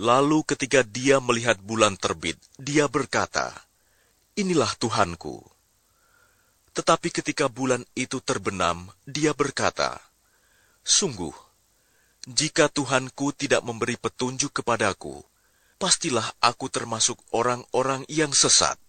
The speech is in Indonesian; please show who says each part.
Speaker 1: Lalu ketika dia melihat bulan terbit, dia berkata, "Inilah Tuhanku." Tetapi ketika bulan itu terbenam, dia berkata, "Sungguh, jika Tuhanku tidak memberi petunjuk kepadaku, pastilah aku termasuk orang-orang yang sesat."